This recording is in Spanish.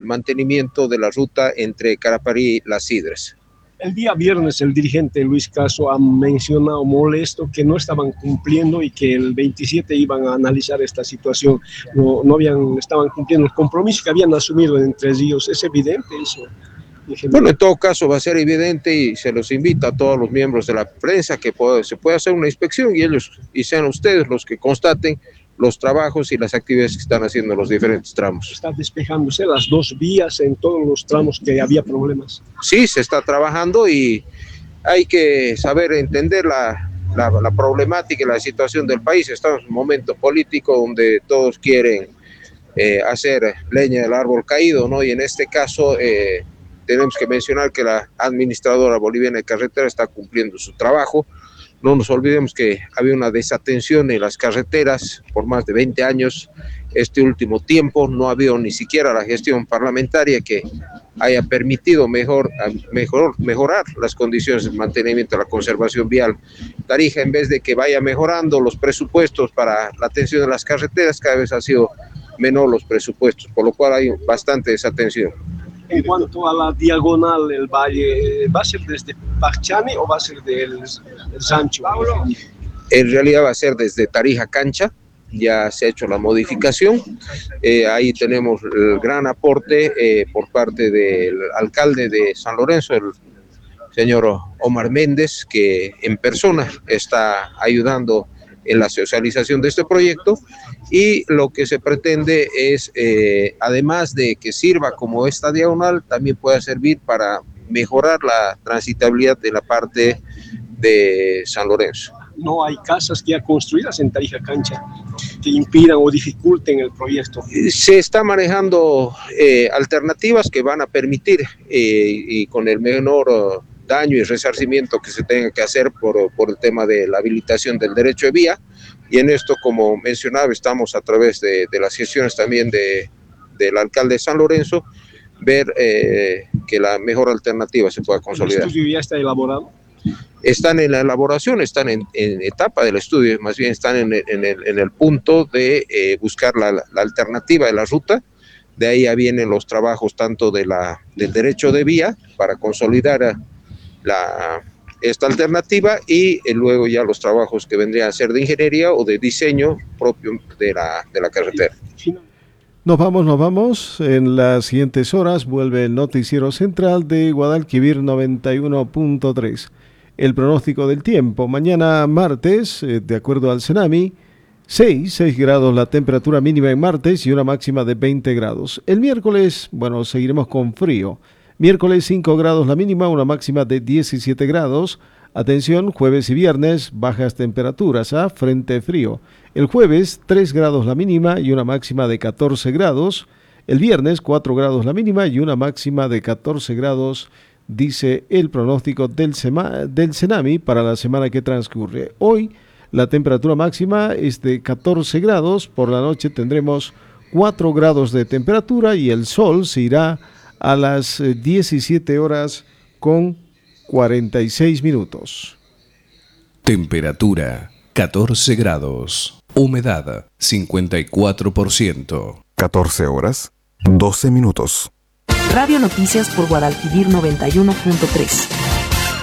mantenimiento de la ruta entre Caraparí y Las Sidres. El día viernes el dirigente Luis Caso ha mencionado molesto que no estaban cumpliendo y que el 27 iban a analizar esta situación. Estaban cumpliendo el compromiso que habían asumido entre ellos. ¿Es evidente eso? Bueno, en todo caso va a ser evidente y se los invita a todos los miembros de la prensa que se pueda hacer una inspección y sean ustedes los que constaten los trabajos y las actividades que están haciendo en los diferentes tramos. ¿Está despejándose las dos vías en todos los tramos que había problemas? Sí, se está trabajando y hay que saber entender la problemática y la situación del país. Estamos en un momento político donde todos quieren hacer leña del árbol caído, ¿no? Y en este caso tenemos que mencionar que la administradora boliviana de carretera está cumpliendo su trabajo. No nos olvidemos que había una desatención en las carreteras por más de 20 años. Este último tiempo no ha habido ni siquiera la gestión parlamentaria que haya permitido mejorar las condiciones de mantenimiento de la conservación vial. Tarija, en vez de que vaya mejorando los presupuestos para la atención de las carreteras, cada vez ha sido menor los presupuestos, por lo cual hay bastante desatención. En cuanto a la diagonal del valle, ¿va a ser desde Pachani o va a ser del Sancho? En realidad va a ser desde Tarija Cancha, ya se ha hecho la modificación. Ahí tenemos el gran aporte por parte del alcalde de San Lorenzo, el señor Omar Méndez, que en persona está ayudando en la socialización de este proyecto, y lo que se pretende es, además de que sirva como esta diagonal, también pueda servir para mejorar la transitabilidad de la parte de San Lorenzo. No hay casas ya construidas en Tarija Cancha que impidan o dificulten el proyecto. Se está manejando alternativas que van a permitir, y con el menor daño y resarcimiento que se tenga que hacer por el tema de la habilitación del derecho de vía, y en esto, como mencionaba, estamos a través de las gestiones también del alcalde de San Lorenzo, ver que la mejor alternativa se pueda consolidar. ¿El estudio ya está elaborado? Están en la elaboración, están en etapa del estudio, más bien están en el punto de buscar la alternativa de la ruta. De ahí ya vienen los trabajos tanto del derecho de vía para consolidar esta alternativa, y luego ya los trabajos que vendrían a ser de ingeniería o de diseño propio de la carretera. Nos vamos. En las siguientes horas vuelve el noticiero central de Guadalquivir 91.3. El pronóstico del tiempo. Mañana martes, de acuerdo al Cenami, 6 grados la temperatura mínima en martes y una máxima de 20 grados. El miércoles, seguiremos con frío. Miércoles 5 grados la mínima, una máxima de 17 grados. Atención, jueves y viernes, bajas temperaturas, frente frío. El jueves, 3 grados la mínima y una máxima de 14 grados. El viernes, 4 grados la mínima y una máxima de 14 grados, dice el pronóstico del Cenami para la semana que transcurre. Hoy, la temperatura máxima es de 14 grados. Por la noche tendremos 4 grados de temperatura y el sol se irá a las 17 horas con 46 minutos. Temperatura 14 grados. Humedad 54%. 14 horas 12 minutos. Radio Noticias por Guadalquivir 91.3.